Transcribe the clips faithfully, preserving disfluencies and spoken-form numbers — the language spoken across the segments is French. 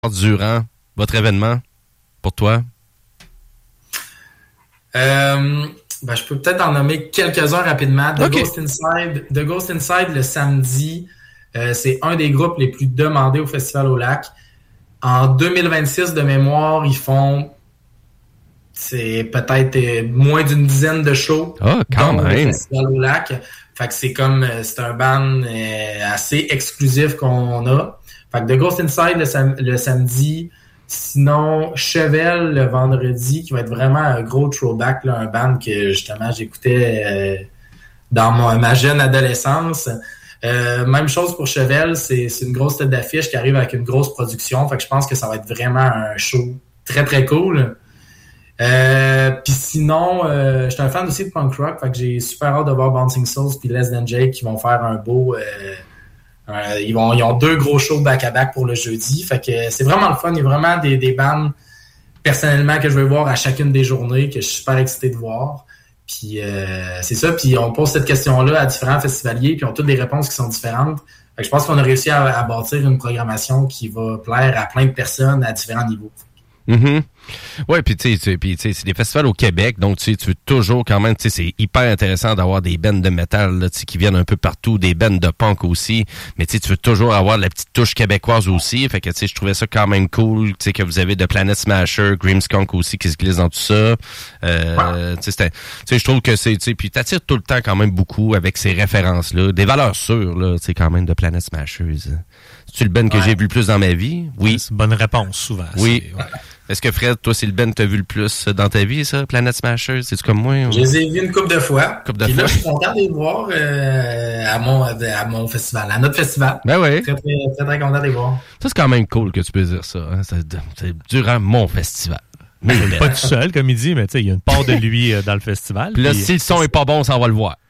durant votre événement, pour toi? Euh, ben, je peux peut-être en nommer quelques-uns rapidement. The, okay. Ghost Inside, The Ghost Inside, le samedi, euh, c'est un des groupes les plus demandés au Festival au Lac. En deux mille vingt-six, de mémoire, ils font c'est peut-être euh, moins d'une dizaine de shows oh, quand dans même. le Festival au Lac. Fait que c'est comme, c'est un band euh, assez exclusif qu'on a. Fait que The Ghost Inside le, sam- le samedi. Sinon, Chevelle le vendredi, qui va être vraiment un gros throwback, là, un band que justement j'écoutais euh, dans mon, ma jeune adolescence. Euh, même chose pour Chevelle, c'est, c'est une grosse tête d'affiche qui arrive avec une grosse production. Fait que je pense que ça va être vraiment un show très très cool. Euh, puis sinon, euh, je suis un fan aussi de punk rock, fait que j'ai super hâte de voir Bouncing Souls puis Less Than Jake qui vont faire un beau... Euh, euh, ils, vont, ils ont deux gros shows back-à-back pour le jeudi, fait que c'est vraiment le fun. Il y a vraiment des, des bands, personnellement, que je vais voir à chacune des journées, que je suis super excité de voir. Puis euh, c'est ça, puis on pose cette question-là à différents festivaliers, puis ils ont toutes des réponses qui sont différentes. Fait que je pense qu'on a réussi à, à bâtir une programmation qui va plaire à plein de personnes à différents niveaux. Mm-hmm. Ouais, puis tu sais, puis tu sais, c'est des festivals au Québec, donc tu sais, tu veux toujours quand même, tu sais, c'est hyper intéressant d'avoir des bands de métal là, tu sais, qui viennent un peu partout, des bands de punk aussi, mais tu sais, tu veux toujours avoir la petite touche québécoise aussi, fait que tu sais, je trouvais ça quand même cool, tu sais, que vous avez de Planet Smasher, Grimmskunk aussi qui se glisse dans tout ça. Euh, tu sais, tu sais, je trouve que c'est, tu sais, puis t'attires tout le temps quand même beaucoup avec ces références là, des valeurs sûres là, tu sais, quand même de Planet Smashers. C'est-tu le band que ouais. j'ai vu le plus dans ma vie? Oui. C'est une bonne réponse, souvent. Oui. Ouais. Est-ce que Fred, toi, c'est le band que tu as vu le plus dans ta vie, ça, Planet Smashers? C'est-tu comme moi? Ou... Je les ai vus une couple de fois. Couple de Puis fois. là, je suis content de les voir euh, à, mon, à mon festival, à notre festival. Ben oui. Très, très, très, très content de les voir. Ça, c'est quand même cool que tu peux dire ça. Hein? C'est, c'est durant mon festival. Mais pas tout seul, comme il dit, mais tu sais, il y a une part de lui dans le festival. Puis là, puis... si le son est pas bon, ça va le voir.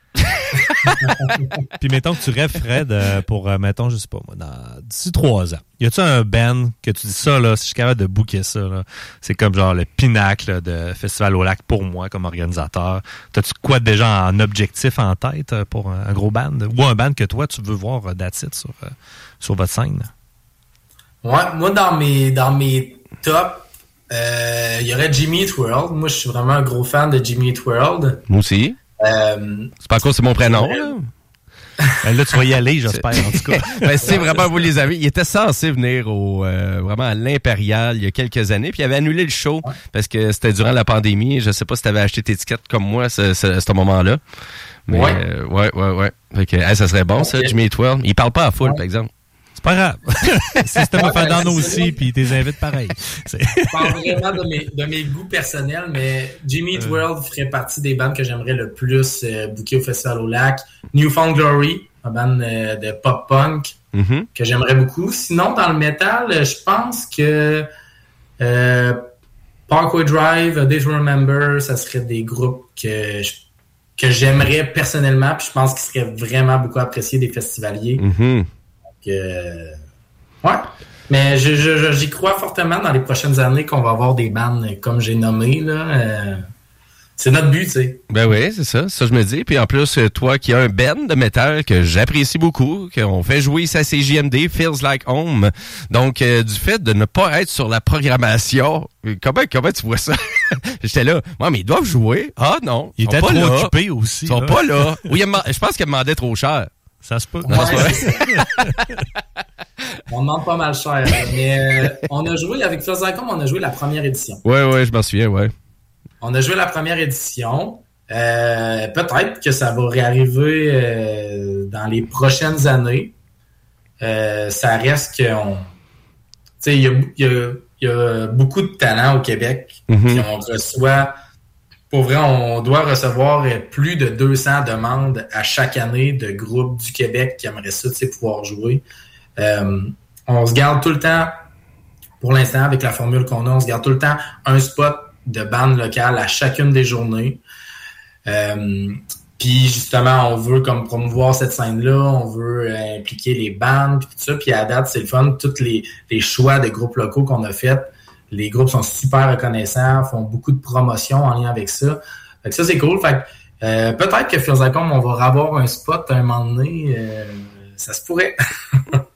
Puis mettons que tu rêves, Fred, euh, pour, euh, mettons, je sais pas moi, dans, d'ici trois ans. Y a-tu un band que tu dis ça, là, si je suis capable de booker ça, là, c'est comme genre le pinacle là, de Festival au Lac pour moi, comme organisateur. T'as-tu quoi déjà en objectif en tête pour un, un gros band? Ou un band que toi, tu veux voir euh, that's it, sur, euh, sur votre scène? Ouais, moi, dans mes, dans mes tops, il euh, y aurait Jimmy Eat World. Moi, je suis vraiment un gros fan de Jimmy Eat World. Moi aussi. Euh, c'est pas quoi, c'est mon prénom, là. Ben là, tu vas y aller, j'espère, en tout cas. Ben, c'est vraiment, vous les avez. Il était censé venir au, euh, vraiment à l'Impérial il y a quelques années, puis il avait annulé le show ouais. parce que c'était durant la pandémie. Je sais pas si tu avais acheté tes tickets comme moi à ce, ce, ce moment-là. Mais, ouais. Euh, ouais, ouais, ouais. Fait que, hey, ça serait bon, okay. ça, Jimmy Eat World. Il parle pas à foule, ouais. par exemple. C'est pas grave. Système of a Down aussi, puis t'es invites pareil. C'est... Je parle vraiment de mes, de mes goûts personnels, mais Jimmy Eat World euh... ferait partie des bands que j'aimerais le plus euh, booker au Festival au Lac. New Found Glory, un band euh, de pop-punk mm-hmm. que j'aimerais beaucoup. Sinon, dans le métal, je pense que euh, Parkway Drive, A Day to Remember, ça serait des groupes que, je, que j'aimerais personnellement, puis je pense qu'ils seraient vraiment beaucoup appréciés des festivaliers. Mm-hmm. Euh, ouais, mais je, je, j'y crois fortement dans les prochaines années qu'on va avoir des bands comme j'ai nommé là. Euh, c'est notre but, tu sais. Ben oui, c'est ça, ça je me dis. Puis en plus, toi qui as un band de métal que j'apprécie beaucoup, qu'on fait jouer ici à C J M D, Feels Like Home. Donc euh, du fait de ne pas être sur la programmation, comment comment tu vois ça? J'étais là, ouais, mais ils doivent jouer. Ah non, ils étaient trop là. Occupés aussi. Ils sont là. Pas là. Oui, je pense qu'ils demandaient trop cher. Ça se peut. Ouais, on demande pas mal cher. Mais euh, on a joué, avec Feels Like Home, on a joué la première édition. Ouais, ouais, je m'en souviens, ouais. On a joué la première édition. Euh, peut-être que ça va réarriver euh, dans les prochaines années. Euh, ça reste qu'on... Tu sais, il y a, y, a, y a beaucoup de talent au Québec. Mm-hmm. Puis on reçoit... Pour vrai, on doit recevoir plus de deux cents demandes à chaque année de groupes du Québec qui aimeraient ça, tu sais, pouvoir jouer. Euh, on se garde tout le temps, pour l'instant, avec la formule qu'on a, on se garde tout le temps un spot de bande locale à chacune des journées. Euh, puis justement, on veut comme promouvoir cette scène-là, on veut euh, impliquer les bandes, puis tout ça. Puis à date, c'est le fun. Tous les, les choix de groupes locaux qu'on a fait, les groupes sont super reconnaissants, font beaucoup de promotions en lien avec ça. Fait que ça, c'est cool. Fait que, euh, peut-être que Feels Like Home, on va avoir un spot à un moment donné. Euh, ça se pourrait.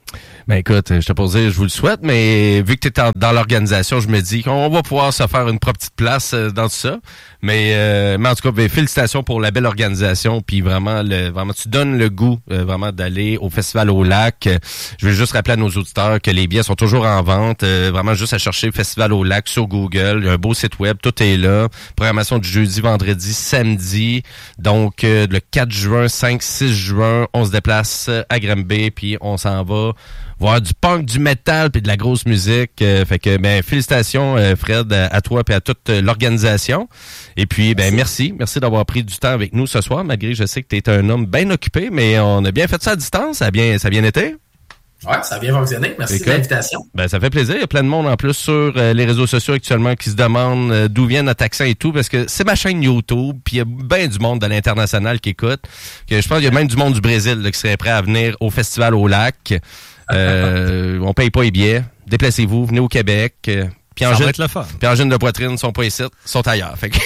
Ben écoute, je te posais, je vous le souhaite, mais vu que tu es dans l'organisation, je me dis qu'on va pouvoir se faire une propre petite place dans tout ça. Mais, euh, mais en tout cas, ben, félicitations pour la belle organisation, puis vraiment, le, vraiment, tu donnes le goût euh, vraiment d'aller au Festival au Lac. Je veux juste rappeler à nos auditeurs que les billets sont toujours en vente. Euh, vraiment, juste à chercher Festival au Lac sur Google. Il y a un beau site web, tout est là. Programmation du jeudi, vendredi, samedi. Donc, euh, le quatre juin, cinq, six juin, on se déplace à Granby, puis on s'en va voir du punk, du métal, puis de la grosse musique. Euh, fait que, ben, félicitations, euh, Fred, à, à toi et à toute euh, l'organisation. Et puis, ben, merci. Merci d'avoir pris du temps avec nous ce soir, malgré je sais que tu es un homme bien occupé, mais on a bien fait ça à distance. Ça a bien, ça a bien été. Ouais, ça a bien fonctionné. Merci Écoute, de l'invitation. Ben, ça fait plaisir. Il y a plein de monde en plus sur euh, les réseaux sociaux actuellement qui se demandent euh, d'où vient notre accent et tout, parce que c'est ma chaîne YouTube, puis il y a bien du monde de l'international qui écoute. Que je pense qu'il y a même du monde du Brésil là, qui serait prêt à venir au Festival au Lac. Euh, on paye pas les billets. Déplacez-vous, venez au Québec. Euh, Puis en, gène, puis en gène de poitrine, ils sont pas ici, ils sont ailleurs. Fait que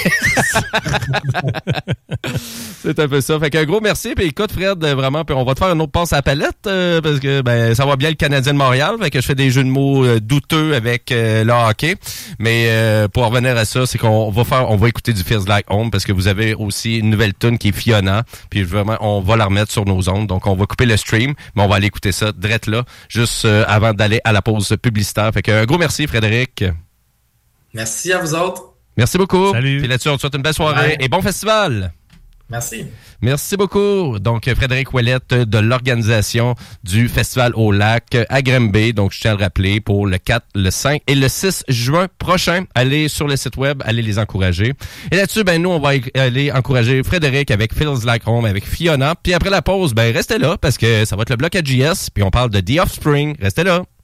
c'est un peu ça. Fait qu'un gros merci. Puis écoute, Fred, vraiment, puis on va te faire une autre passe à la palette euh, parce que ben ça va bien le Canadien de Montréal. Fait que je fais des jeux de mots euh, douteux avec euh, le hockey. Mais euh, pour revenir à ça, c'est qu'on va faire, on va écouter du Feels Like Home parce que vous avez aussi une nouvelle tune qui est Fiona. Puis vraiment, on va la remettre sur nos ondes. Donc on va couper le stream, mais on va aller écouter ça direct là, juste euh, avant d'aller à la pause publicitaire. Fait qu'un gros merci, Frédéric. Merci à vous autres. Merci beaucoup. Salut. Puis là-dessus, on te souhaite une belle soirée ouais. et bon festival. Merci. Merci beaucoup. Donc, Frédéric Ouellette de l'organisation du Festival au Lac à Granby. Donc, je tiens à le rappeler pour le quatre, le cinq et le six juin prochain. Allez sur le site web, allez les encourager. Et là-dessus, ben nous, on va aller encourager Frédéric avec Feels Like Home, avec Fiona. Puis après la pause, ben restez là parce que ça va être le bloc A J S. Puis on parle de The Offspring. Restez là.